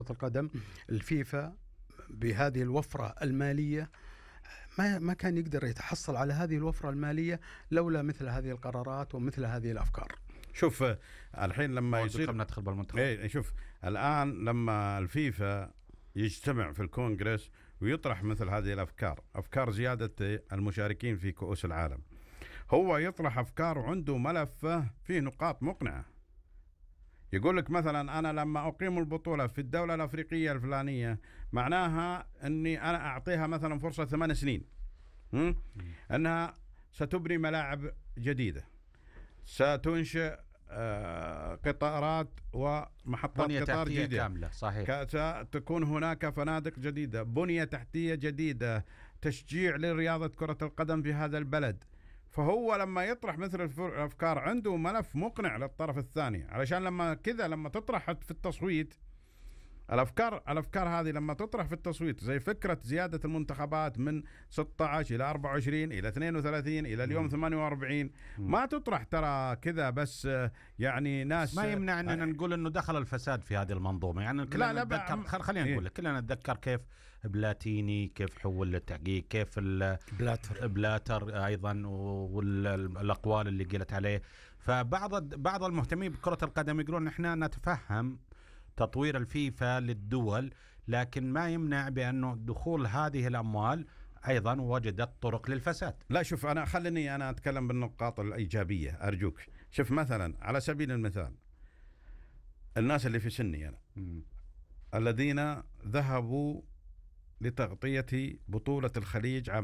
القدم الفيفا بهذه الوفرة المالية ما كان يقدر يتحصل على هذه الوفرة المالية لولا مثل هذه القرارات ومثل هذه الأفكار. شوف الحين لما يصير ندخل بالمنتخب، شوف الآن لما الفيفا يجتمع في الكونغرس ويطرح مثل هذه الأفكار، أفكار زيادة المشاركين في كؤوس العالم، هو يطرح أفكار وعنده ملف فيه نقاط مقنعة. يقول لك مثلا أنا لما أقيم البطولة في الدولة الأفريقية الفلانية معناها أني أنا أعطيها مثلا فرصة 8 سنين، أنها ستبني ملاعب جديدة، ستنشئ قطارات ومحطات قطار جديدة كاملة، صحيح. ستكون هناك فنادق جديدة، بنية تحتية جديدة، تشجيع لرياضة كرة القدم في هذا البلد. فهو لما يطرح مثل الأفكار عنده ملف مقنع للطرف الثاني، علشان لما تطرح في التصويت الأفكار هذه لما تطرح في التصويت، زي فكرة زيادة المنتخبات من 16 إلى 24 إلى 32 إلى اليوم 48، ما تطرح ترى كذا بس يعني ناس. ما يمنع أننا نقول أنه دخل الفساد في هذه المنظومة، يعني كلنا نتذكر، خلينا نقول لك كلنا نتذكر كيف بلاتيني كيف حول للتحقيق، كيف بلاتر أيضا والأقوال اللي قلت عليه. فبعض المهتمين بكرة القدم يقولون إحنا نتفهم تطوير الفيفا للدول، لكن ما يمنع بأنه دخول هذه الأموال أيضا وجدت طرق للفساد. لا شوف، خليني أتكلم بالنقاط الإيجابية أرجوك. شوف مثلا على سبيل المثال الناس اللي في سني أنا الذين ذهبوا لتغطية بطولة الخليج عام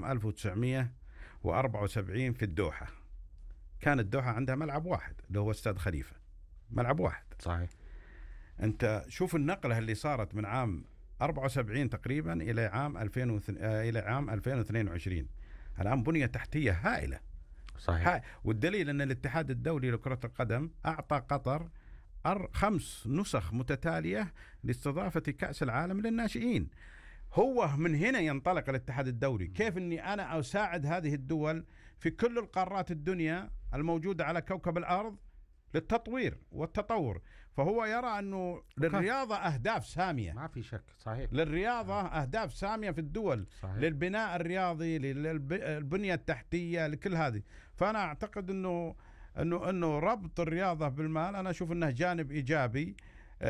1974 في الدوحة، كان الدوحة عندها ملعب واحد اللي هو استاد خليفة، ملعب واحد. صحيح. أنت شوف النقلة اللي صارت من عام 74 تقريبا إلى عام 2022، الآن بنية تحتية هائلة. صحيح. والدليل أن الاتحاد الدولي لكرة القدم أعطى قطر 5 نسخ متتالية لاستضافة كأس العالم للناشئين. هو من هنا ينطلق الاتحاد الدولي، كيف أني أنا أساعد هذه الدول في كل القارات الدنيا الموجودة على كوكب الأرض للتطوير والتطور. فهو يرى أنه للرياضة أهداف سامية، ما في شك. صحيح. للرياضة أهداف سامية في الدول. صحيح. للبناء الرياضي، للبنية التحتية، لكل هذه. فأنا أعتقد أنه ربط الرياضة بالمال أنا أشوف أنه جانب إيجابي.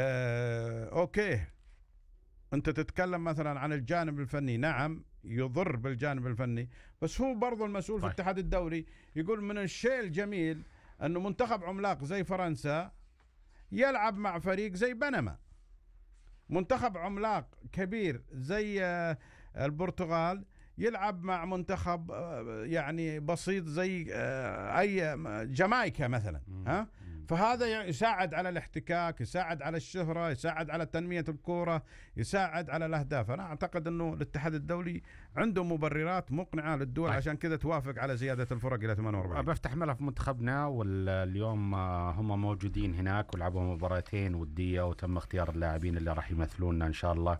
أوكي، أنت تتكلم مثلا عن الجانب الفني، نعم يضر بالجانب الفني، بس هو برضو المسؤول في الاتحاد الدولي يقول من الشيء الجميل أنه منتخب عملاق زي فرنسا يلعب مع فريق زي بنما، منتخب عملاق كبير زي البرتغال يلعب مع منتخب يعني بسيط زي أي جامايكا مثلا. فهذا يساعد على الاحتكاك، يساعد على الشهرة، يساعد على تنمية الكورة، يساعد على الأهداف. أنا أعتقد أنه الاتحاد الدولي عنده مبررات مقنعة للدول عشان كذا توافق على زيادة الفرق إلى 48. بفتح ملف منتخبنا، واليوم هم موجودين هناك ولعبوا مباراتين ودية، وتم اختيار اللاعبين اللي راح يمثلوننا إن شاء الله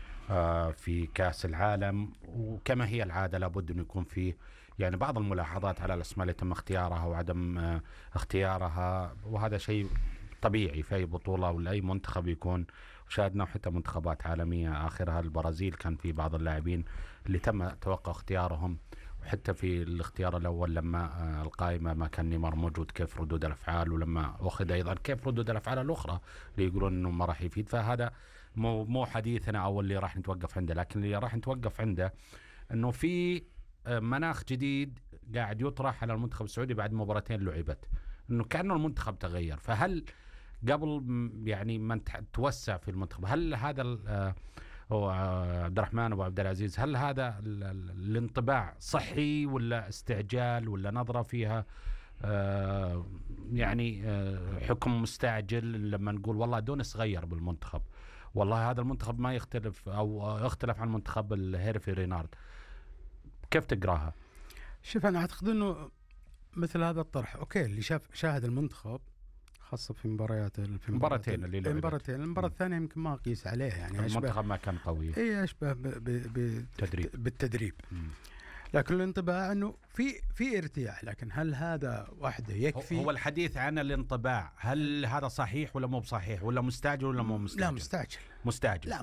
في كأس العالم. وكما هي العادة لابد أن يكون فيه يعني بعض الملاحظات على الأسماء اللي تم اختيارها وعدم اختيارها، وهذا شيء طبيعي في أي بطولة ولا أي منتخب يكون. وشاهدنا حتى منتخبات عالمية آخرها البرازيل كان في بعض اللاعبين اللي تم توقع اختيارهم، وحتى في الاختيار الأول لما القائمة ما كان نيمار موجود كيف ردود الأفعال، ولما أخذ أيضا كيف ردود الأفعال الأخرى اللي يقولون أنه ما راح يفيد. فهذا مو حديثنا أو اللي راح نتوقف عنده، لكن اللي راح نتوقف عنده أنه في مناخ جديد قاعد يطرح على المنتخب السعودي بعد مباراتين لعبت، أنه كأنه المنتخب تغير. فهل قبل يعني من توسع في المنتخب، هل هذا هو عبد الرحمن أبو عبد العزيز، هل هذا الانطباع صحي ولا استعجال ولا نظرة فيها يعني حكم مستعجل لما نقول والله دونس غير بالمنتخب، والله هذا المنتخب ما يختلف أو يختلف عن منتخب الهيرفي رينارد؟ كيف تقراها؟ شوف أنا أعتقد أنه مثل هذا الطرح أوكي اللي شاهد المنتخب خاصة في مباراتين اللي المباراة الثانية يمكن ما قيس عليه، يعني المنتخب ما كان قوي، أشبه بالتدريب. لكن الانطباع انه في ارتياح، لكن هل هذا وحده يكفي؟ هو الحديث عن الانطباع، هل هذا صحيح ولا مو بصحيح، ولا مستعجل ولا مو مستعجل؟ لا، مستعجل. مستعجل. لا